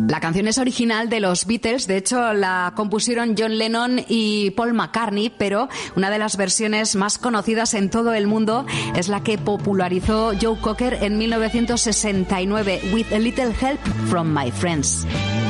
La canción es original de los Beatles, de hecho la compusieron John Lennon y Paul McCartney, pero una de las versiones más conocidas en todo el mundo es la que popularizó Joe Cocker en 1969, With a Little Help from My Friends.